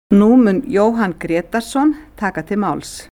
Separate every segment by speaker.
Speaker 1: Nú mun Jóhann Grétarsson taka til máls.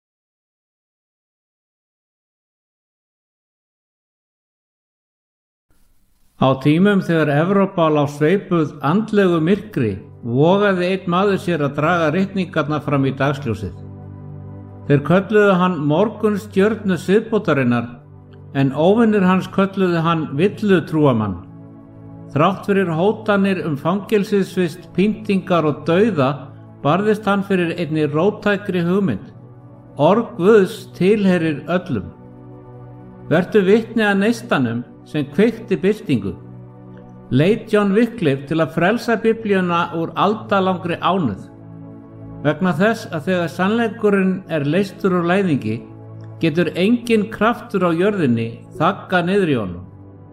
Speaker 2: Á tímum þegar Evrópa lá sveipuð andlegu myrkri, vogaði einn maður sér að draga ritningarnar fram í dagsljósið. Þeir kölluðu hann morgunstjörnu siðbótarinnar, en óvinir hans kölluðu hann villutrúamann. Þrátt fyrir hótanir fangelsisvist, pyntingar og dauða, barðist hann fyrir einni róttækri hugmynd. Orð Guðs tilheyrir öllum. Vertu vitni að neistanum sem kveikti byltingu. Leit John Wycliffe til að frelsa Biblíuna úr aldalangri ánauð. Vegna þess að þegar sannleikurinn leystur úr læðingi, getur engin kraftur á jörðinni þaggað niður í honum.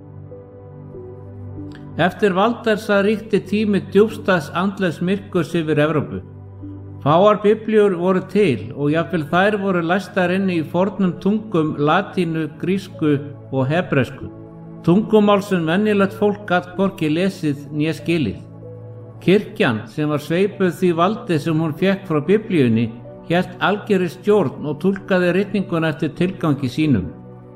Speaker 2: Eftir Valdersa ríkti tími djúpstæðs andlegs myrkurs yfir Evrópu. Fáar biblíur voru til og jafnvel þær voru læstar inni í fornum tungum latínu, grísku og hebresku. Tungumál sem venjulegt fólk gat hvorki lesið né skilið. Kirkjan, sem var sveipuð því valdi sem hún fékk frá biblíunni, hélt algerri stjórn og túlkaði ritninguna eftir tilgangi sínum.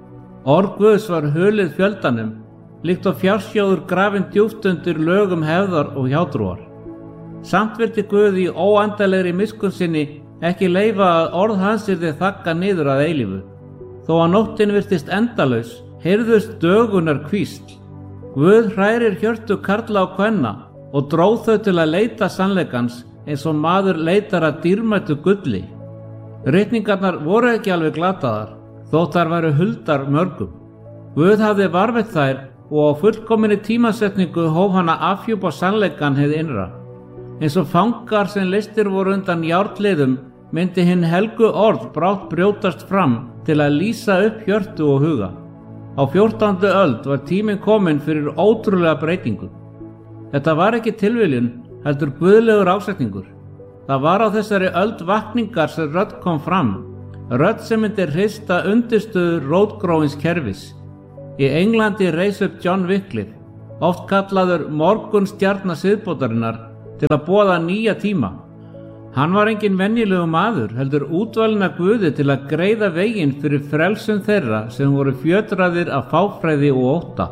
Speaker 2: Orð Guðs var hulið fjöldanum, líkt og fjársjóður grafinn djúpt undir lögum hefðar og hjátrúar. Samt vildi Guð í óendanlegri miskunn sinni ekki leyfa að orð hans yrði þaggað niður að eilífu. Þó að nóttin virtist endalaus, heyrðust dögunar hvísl. Guð hrærir hjörtu karla og kvenna og dró þau til að leita sannleikans eins og maður leitar að dýrmætu gulli. Ritningarnar voru ekki alveg glataðar, þótt þær væru huldar mörgum. Guð hafði varveitt þær og á fullkominni tímasetningu hóf hann að afhjúpa sannleikan hið innra. Eins og fangar sem leystir voru undan járnliðum myndi hinn helgu orð brátt brjótast fram til að lýsa upp hjörtu og huga. Á 14. öld var tíminn kominn fyrir ótrúlega breytingu. Þetta var ekki tilviljun, heldur guðlegur ásetningur. Það var á þessari öld vakningar sem rödd kom fram, rödd sem myndi hrista undirstöður rótgróins kerfis. Í Englandi reis upp John Wycliffe, oft kallaður morgunstjarna siðbótarinnar, til að boða nýja tíma. Hann var engin venjulegu maður, heldur útvalinn af Guði til að greiða veginn fyrir frelsun þeirra sem voru fjötraðir af fáfræði og ótta.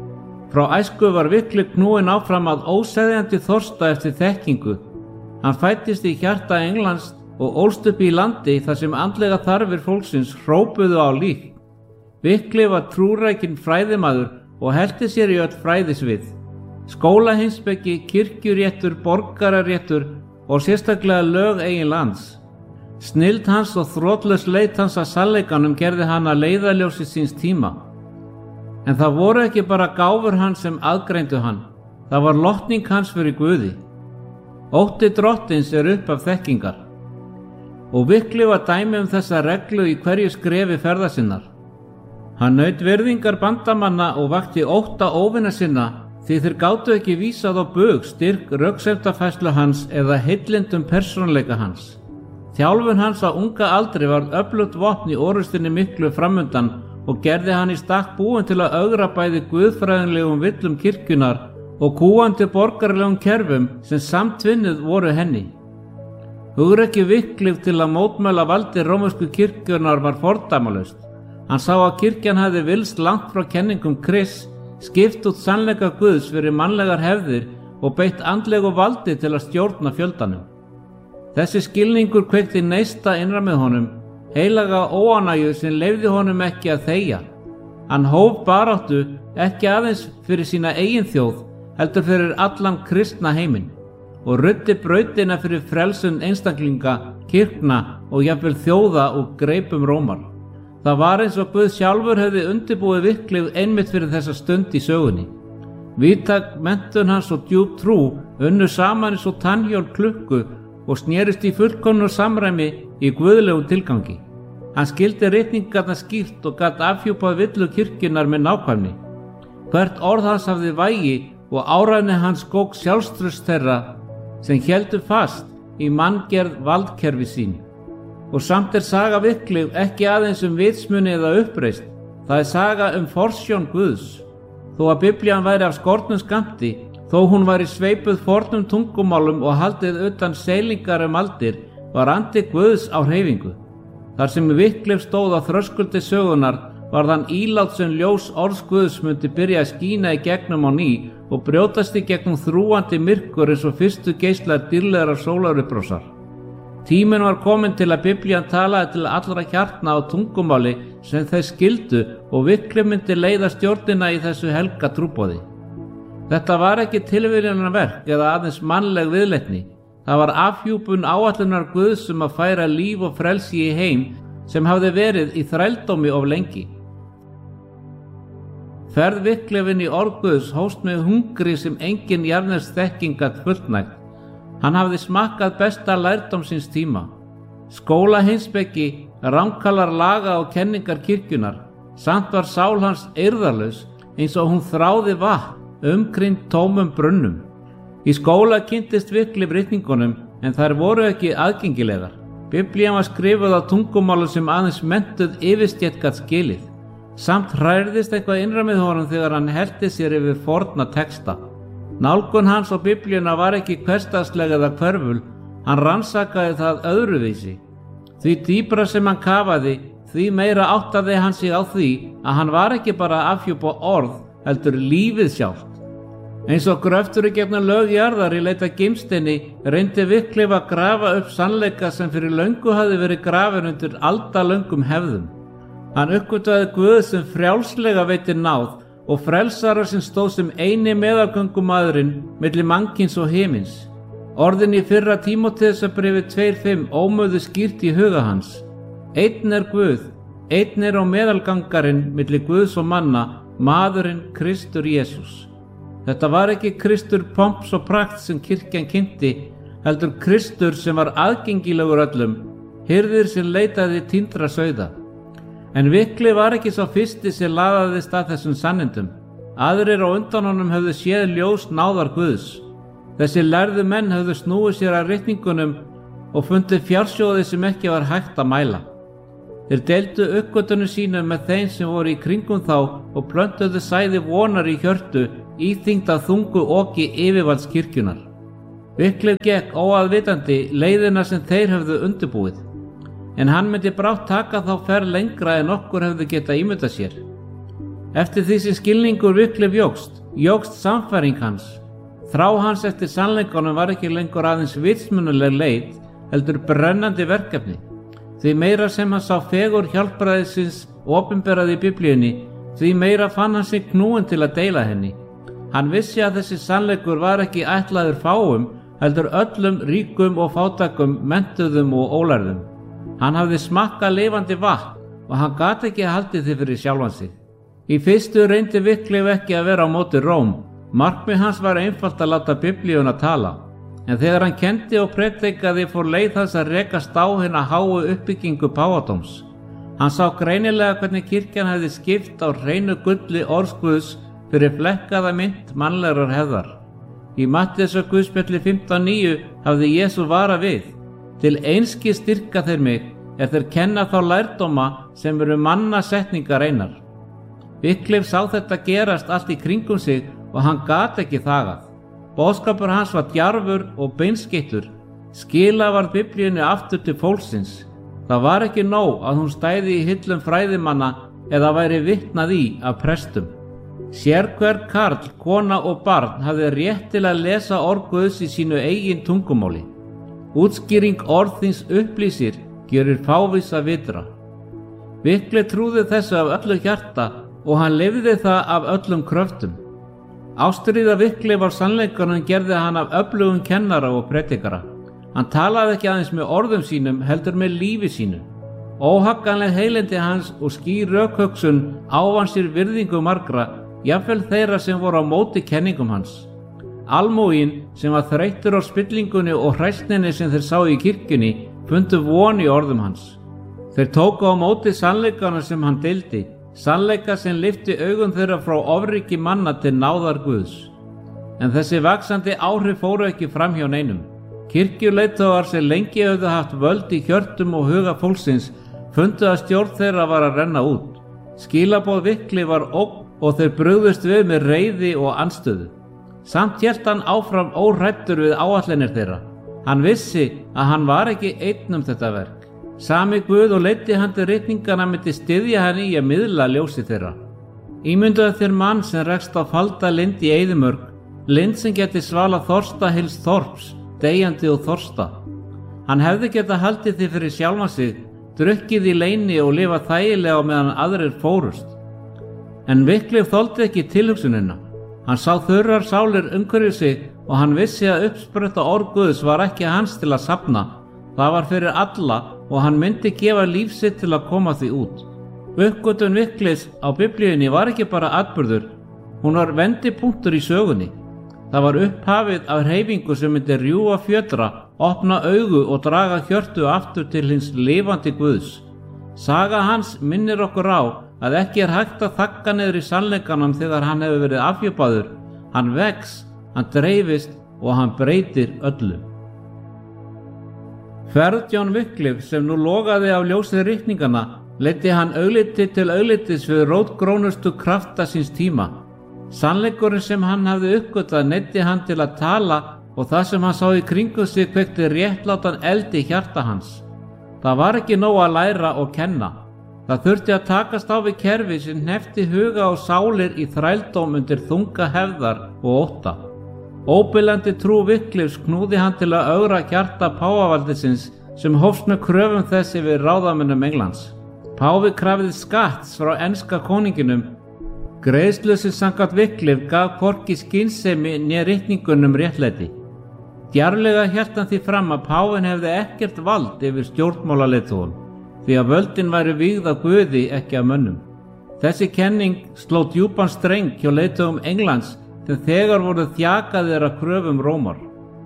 Speaker 2: Frá æsku var Wycliffe knúinn áfram að óseðjandi þorsta eftir þekkingu. Hann fæddist í hjarta Englands og ólst upp í landi þar sem andlega þarfir fólksins hrópuðu á líf. Wycliffe var trúrækinn fræðimaður og hellti sér í öll fræðisvið. Skólaheimspeki, kirkjuréttur, borgararéttur og sérstaklega lög eigin lands. Snilld hans og þrotlaus leit hans að sannleikanum gerði hann að leiðarljósi síns tíma. En það voru ekki bara gáfur hans sem aðgreindu hann, það var lotning hans fyrir Guði. Ótti drottins upp af þekkingar. Og Wycliffe var dæmi þessa reglu í hverju skrefi ferða sinnar. Hann naut virðingar bandamanna og vakti ótta óvina sinna, því þeir gátu ekki vísað á bug styrk röksemdafærslu hans eða heillindum persónuleika hans. Þjálfun hans á unga aldri var öflugt vopn í orrustinni miklu framundan og gerði hann í stakk búinn til að ögra bæði guðfræðilegum villum kirkjunar og kúgandi borgaralegum kerfum sem samtvinnuð voru henni. Hugrekki Wycliffe til að mótmæla valdi rómversku kirkjunnar var fordæmalaust. Hann sá að kirkjan hefði vilst langt frá kenningum Krists, skipt út sannleika Guðs fyrir mannlegar hefðir og beitt andlegu valdi til að stjórna fjöldanum. Þessi skilningur kveikti neista innra með honum, heilaga óánægju sem leyfði honum ekki að þegja. Hann hóf baráttu ekki aðeins fyrir sína eigin þjóð, heldur fyrir allan kristna heiminn og ruddi brautina fyrir frelsun einstaklinga, kirkna og jafnvel þjóða og greipum Rómar. Það var eins og Guð sjálfur hefði undirbúið Wycliffe einmitt fyrir þessa stund í sögunni. Víðtæk menntun hans og djúp trú unnu saman eins og tannhjól klukku og snerist í fullkomnu samræmi í guðlegum tilgangi. Hann skildi ritningarnar skýrt og gat afhjúpað villu kirkjunnar með nákvæmni. Hvert orð hans hafði vægi og áræðni hans skók sjálfstraust þeirra sem héldu fast í manngerð valdkerfi sín. Og samt saga Wycliffe ekki aðeins vitsmuni eða uppreisn, það saga forsjón Guðs. Þó að Biblían væri af skornum skammti, Þó hún var í sveipuð fornum tungumálum og haldið utan seilingar aldir, var andi Guðs á hreyfingu. Þar sem Wycliffe stóð á þröskuldi sögunar var þann ílát sem ljós orðs Guðs myndi byrja að skína í gegnum á ný og brjótast í gegnum þrúgandi myrkur eins og fyrstu geislar dýrlegar sólarupprásar. Tíminn var kominn til að Biblían talaði til allra hjartna á tungumáli sem þeir skildu og Wycliffe myndi leiða stjórnina í þessu helga trúboði. Þetta var ekki tilviljunarverk eða aðeins mannleg viðleitni. Það var afhjúpun áætlunar Guðs að færa líf og frelsi í heim sem hafði verið í þrældómi of lengi. Ferð Wycliffe inn í orð Guðs hófst með hungri sem engin jarðnesk þekking gat fullnægt. Hann hafði smakkað besta lærdóm síns tíma. Skólaheimspeki, rankalar laga og kenningar kirkjunnar, samt var sál hans eirðarlaus eins og hún þráði vatn umkringd tómum brunnum. Í skóla kynntist Wycliffe ritningunum en þær voru ekki aðgengilegar. Biblían var skrifuð á tungumáli sem aðeins menntuð yfirstétt gat skilið. Samt hrærðist eitthvað innra með honum þegar hann hellti sér yfir forna texta. Nálgun hans á Biblíuna var ekki hversdagsleg eða hverful, hann rannsakaði það öðruvísi. Því dýpra sem hann kafaði, því meira áttaði hann sig á því að hann var ekki bara að afhjúpa orð, heldur lífið sjálft. Eins og gröftur í gegnum lög jarðar í leit að gimsteini reyndi Wycliffe að grafa upp sannleika sem fyrir löngu hafði verið grafin undir aldalöngum hefðum. Hann uppgötvaði Guð sem frjálslega veitir náð og frelsara sem stóð sem eini meðalgöngumaðurinn milli mannkyns og himins. Orðin í fyrra Tímóteusarbréfi 2:5 ómuðu skýrt í huga hans. Einn er Guð, einn er á meðalgangarinn milli Guðs og manna, maðurinn Kristur Jesús. Þetta var ekki Kristur pomps og prakt sem kirkjan kynnti, heldur Kristur sem var aðgengilegur öllum, hirðir sem leitaði týndra sauða. En Wycliffe var ekki sá fyrsti sem laðaðist að þessum sannindum. Aðrir á undan honum höfðu séð ljós náðar Guðs. Þessi lærðu menn höfðu snúið sér að ritningunum og fundið fjársjóði sem ekki var hægt að mæla. Þeir deildu uppgötunum sínum með þeim sem voru í kringum þá og plöntuðu sæði vonar í hjörtu, íþyngd af þungu oki yfirvalds kirkjunar. Wycliffe gekk óaðvitandi leiðina sem þeir höfðu undirbúið, en hann myndi brátt taka þá ferð lengra en okkur höfðu getað ímyndað sér. Eftir því sem skilningur Wycliffe jókst samfæring hans. Þrá hans eftir sannleikanum var ekki lengur aðeins vitsmunaleg leið, heldur brennandi verkefni. Því meira sem hann sá fegur hjálpræðisins opinberað í Biblíunni, því meira fann hann sig knúinn til að deila henni. Hann vissi að þessi sannleikur var ekki ætlaður fáum, heldur öllum ríkum og fátækum, menntuðum og ólærðum. Hann hafði smakkað lifandi vatn og hann gat ekki haldið því fyrir sjálfan sig. Í fyrstu reyndi Wycliffe ekki að vera á móti Róm. Markmið hans var einfalt að láta Biblíuna tala. En þegar hann kenndi og predikaði fór leið hans að rekast á hina háu uppbyggingu páfadóms. Hann sá greinilega hvernig kirkjan hefði skipt á hreinu gulli orðs Guðs fyrir flekkaða mynd mannlegrar hefðar. Í Matteusar Guðspjalli 15:9 hafði Jesús vara við: til einskis styrka þeir mig þeir kenna þá lærdóma sem eru mannasetningar einar. Wycliffe sá þetta gerast allt í kringum sig og hann gat ekki þagað. Boðskapur hans var djarfur og beinskeyttur. Skila var Biblíunni aftur til fólksins. Það var ekki nóg að hún stæði í hillum fræðimanna eða væri vitnað í af prestum. Sérhver karl, kona og barn hafði rétt til að lesa orð Guðs í sínu eigin tungumáli. Útskýring orðins upplýsir, gerir fávís að vitra. Wycliffe trúði þessu af öllu hjarta og hann lifði það af öllum kröftum. Ástríða Wycliffe á sannleikanum gerði hann af öflugum kennara og predikara. Hann talaði ekki aðeins með orðum sínum, heldur með lífi sínu. Óhagganleg heilindi hans og skýr rökhugsun ávann sér virðingu margra, jafnvel þeirra sem voru á móti kenningum hans. Almúginn sem var þreyttur á spillingunni og hræsninni sem þeir sá í kirkjunni fundu von í orðum hans. Þeir tóku á móti sannleikana sem hann deildi, sannleika sem lyfti augum þeirra frá ofríki manna til náðar Guðs. En þessi vaxandi áhrif fóru ekki fram hjá neinum. Kirkjuleiðtogar sem lengi höfðu haft völd í hjörtum og huga fólksins fundu að stjórn þeirra var að renna út. Skilaboð Wycliffe var ógn og þeir brugðust við með reiði og andstöðu. Samt hélt hann áfram óhræddur við áætlanir þeirra. Hann vissi að hann var ekki einn þetta verk. Sami Guð og leiddi hann til ritninganna myndi styðja hann í að miðla ljósi þeirra. Ímyndaðu þér mann sem rekst á falda lind í eyðimörk, lind sem geti svalað þorsta heils þorps, deyjandi og þorsta. Hann hefði getað haldið því fyrir sjálfan sig, drukkið í leyni og lifað þægilega á meðan aðrir fórust. En Wycliffe þoldi ekki tilhugsunina. Hann sá þurrar sálir umhverfis sig og hann vissi að uppspretta orð Guðs var ekki hans til að safna. Það var fyrir alla og hann myndi gefa líf sitt til að koma því út. Uppgötvun Wycliffes á Biblíunni var ekki bara atburður, hún var vendipunktur í sögunni. Það var upphafið af hreyfingu sem myndi rjúfa fjötra, opna augu og draga hjörtu aftur til hins lifandi Guðs. Saga hans minnir okkur á að ekki hægt að þagga niður í sannleikanum þegar hann hefur verið afhjúpaður. Hann vex, hann dreifist og hann breytir öllu. Ferð John Wycliffe sem nú logaði af ljósið ritninganna leiddi hann augliti til auglitis við rótgrónustu krafta síns tíma. Sannleikurinn sem hann hafði uppgötvað neyddi hann til að tala og það sem hann sá í kringum sig kveikti réttlátan eld í hjarta hans. Það var ekki nóg að læra og kenna. Það þurfti að takast á við kerfi sem hneppti huga og sálir í þrældóm undir þunga hefðar og ótta. Óbilandi trú Wycliffes knúði hann til að ögra hjarta páfavaldisins sem hófst með kröfum þess yfir ráðamönnum Englands. Páfi krafði skatts frá enska konunginum. Greiðslu sem samkvæmt Wycliffe gaf hvorki skynsemi né ritningunum réttlæti. Djarflega hélt hann því fram að páfinn hefði ekkert vald yfir stjórnmálaleiðtogunum, því að völdin væri vígð af Guði ekki af mönnum. Þessi kenning sló djúpan streng hjá leiðtogum Englands sem þegar voru þjakaðir af kröfum Rómar.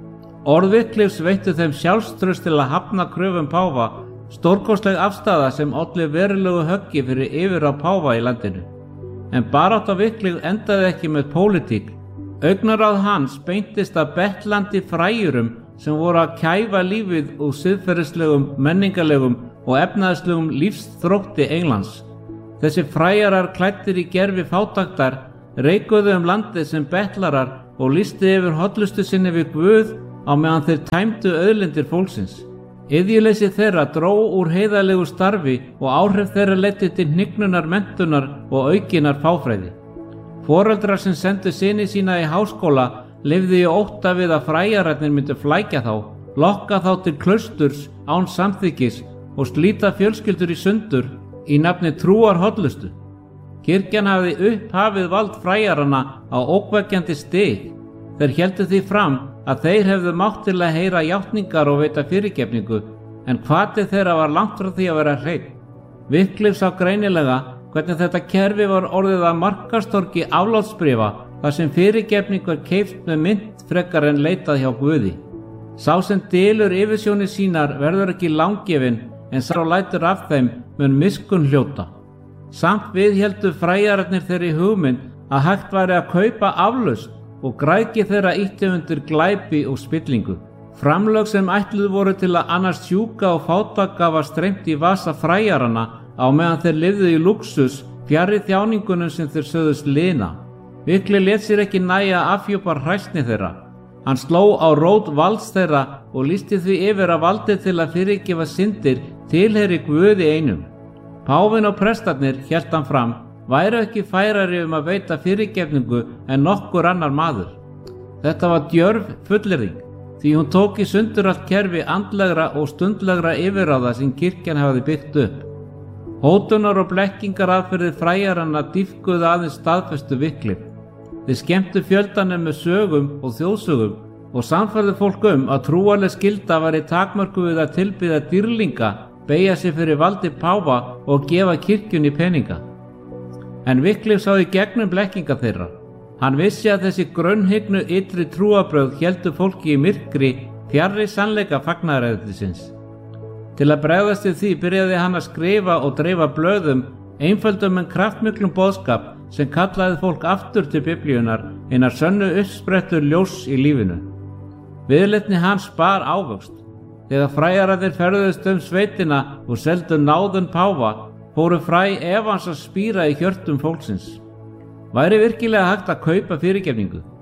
Speaker 2: Orð Wycliffes veittu þeim sjálfstraust til að hafna kröfum páfa, stórkostleg afstaða sem olli verulegu höggi fyrir yfirráð páfa í landinu. En barátta Wycliffe endaði ekki með pólitík. Augnaráð hans beintist að bettlandi fræjurum sem voru að kæfa lífið úr siðferðislegum, menningarlegum og efnaðislegum lífsþrótti Englands. Þessi fræjarar klæddir í gervi fátæktar reikuðu landið sem bettlarar og lýstu yfir hollustu sinni við Guð á meðan þeir tæmdu auðlindir fólksins. Iðjuleysi þeirra dró úr heiðarlegu starfi og áhrif þeirra leiddi til hnignunar menntunar og aukinnar fáfræði. Foreldrar sem sendu syni sína í háskóla lifðu í ótta við að fræjararnir myndu flækja þá, lokka þá til klausturs án samþykkis og slíta fjölskyldur í sundur í nafni trúar hollustu. Kirkjan hafði upphafið vald fræjaranna á ógnvekjandi stig. Þeir héldu því fram að þeir hefðu mátt til að heyra játningar og veita fyrirgefningu, en hvati þeirra var langt frá því að vera hreinn. Wycliffe sá greinilega hvernig þetta kerfi var orðið að markastorgi aflátsbréfa þar sem fyrirgefning var keypt með mynt frekar en leitað hjá Guði. Sá sem dylur yfirsjónir sínar verður ekki langgefinn, en sá lætur af þeim mun miskunn hljóta. Samt viðhéldu fræjararnir þeirri hugmynd að hægt væri að kaupa aflausn og græðgi þeirra ýtti undir glæpi og spillingu. Framlög sem ætluð voru til að annars sjúka og fátæka var streymt í vasa fræjaranna á meðan þeir lifðu í luxus fjarri þjáningunum sem þeir sögðust lina. Wycliffe lét sér ekki nægja að afhjúpa hræsni þeirra. Hann sló á rót valds þeirra og lýsti því yfir að valdið til að fyrirgefa syndir tilheyri Guði einum. Páfinn og prestarnir, hélt hann fram, væru ekki færari að veita fyrirgefningu en nokkur annar maður. Þetta var djörf fullyrðing, því hún tók í sundur allt kerfi andlegra og stundlegra yfirráða sem kirkjan hafði byggt upp. Hótunar og blekkingar aðferðir fræjaranna dýpkuðu aðeins staðfestu Wycliffe. Þeir skemmtu fjöldanum með sögum og þjóðsögum og sannfærðu fólk að trúarleg skylda væri takmörkuð við að tilbiðja dýrlinga, beygja sig fyrir valdi páfa og gefa kirkjunni peninga. En Wycliffe sá í gegnum blekkingar þeirra. Hann vissi að þessi grunnhyggnu ytri trúarbrögð héldu fólki í myrkri fjarri sannleika fagnaðaræðisins. Til að bregðast við því byrjaði hann að skrifa og dreifa blöðum, einföldum en kraftmiklum boðskap sem kallaði fólk aftur til Biblíunnar, einar sönnu uppsprettur ljós í lífinu. Viðleitni hans bar ávöxt. Þegar fræjararnir ferðuðust sveitina og seldu náðun páfa, fóru fræ efans að spíra í hjörtum fólksins. Væri virkilega hægt að kaupa fyrirgefningu?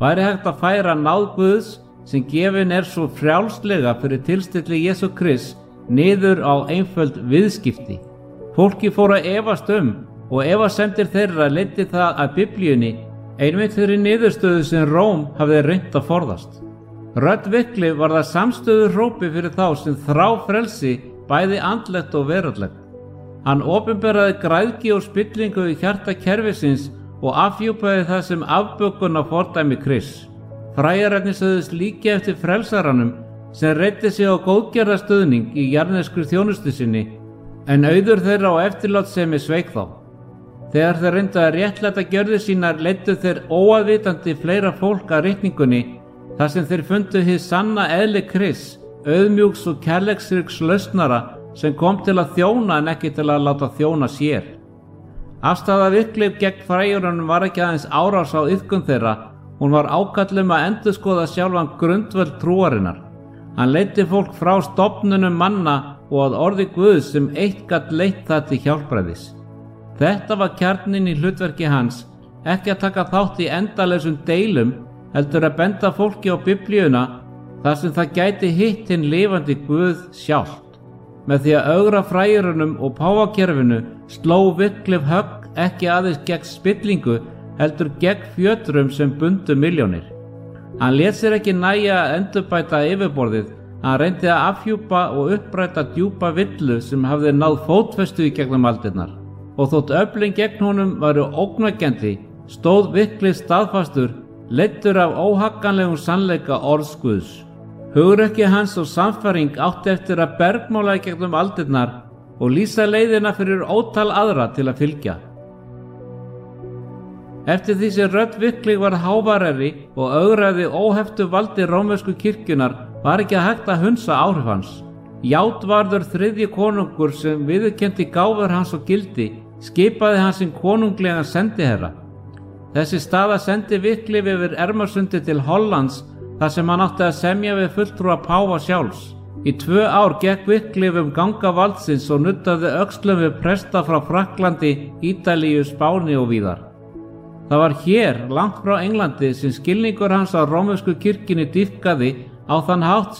Speaker 2: væri hægt að færa náð Guðs sem gefin svo frjálslega fyrir tilstilli Jesú Krists niður á einföld viðskipti. Fólki fór að efast og efasemdir þeirra leiddi það að Biblíunni einmitt þeirri niðurstöðu sem Róm hafði reynt að forðast. Rödd Wycliffe var það samstöðu hrópi fyrir þá sem þrá frelsi bæði andlegt og veraldlegt. Hann opinberaði græðgi og spillingu í hjarta kerfisins og afhjúpaði það sem afbökun á fordæmi Krists. Fræjararnir sögðust líka eftir frelsaranum sem reiddi sig á góðgerðastuðning í jarðneskri þjónustu sinni, en auður þeirra á eftirlátssemi sveik þá. Þegar þeir reyndu að réttlæta gjörðir sínar leiddu þeir óaðvitandi fleira fólk að ritningunni þar sem þeir fundu hið sanna eðli Krists, auðmjúks og kærleiksríks lausnara sem kom til að þjóna en ekki til að láta þjóna sér. Afstaða Wycliffe gegn fræjurunum var ekki aðeins árás á iðkun þeirra, hún var ákall að endurskoða sjálfan grundvöll trúarinnar. Hann leiddi fólk frá stofnunum manna og að orði Guðs sem eitt gat leitt það til hjálpræðis. Þetta var kjarninn í hlutverki hans, ekki að taka þátt í endalausum deilum, heldur að benda fólki á Biblíuna þar sem það gæti hitt hinn lifandi Guð sjálft. Með því að ögra fræjurunum og páfakerfinu sló Wycliffe högg ekki aðeins gegn spillingu, heldur gegn fjötrum sem bundu milljónir. Hann lét sér ekki nægja að endurbæta yfirborðið, hann reyndi að afhjúpa og uppræta djúpa villu sem hafði náð fótfestu í gegnum aldirnar. Og þótt öflin gegn honum varu ógnvekjandi, stóð Wycliffe staðfastur, leiddur af óhagganlegum sannleika orðs Guðs. Hugrekki hans og sannfæring átti eftir að bergmála í gegnum aldirnar og lýsa leiðina fyrir ótal aðra til að fylgja. Eftir því sem rödd Wycliffe var háværari og ögraði óheftu valdi rómversku kirkjunnar var ekki hægt að hunsa áhrif hans. Játvarður þriðji konungur sem viðurkenndi gáfur hans og gildi skipaði hans sem konunglegan sendiherra. Þessi staða sendi Wycliffe yfir Ermarsundi til Hollands þar sem hann átti að semja við fulltrúa páfa sjálfs. Í 2 ár gekk Wycliffe ganga valdsins og nuttaði öxlum við presta frá Frakklandi, Ítalíu, Spáni og víðar. Það var hér, langt frá Englandi, sem skilningur hans á rómversku kirkjunni dýpkaði á þann hátt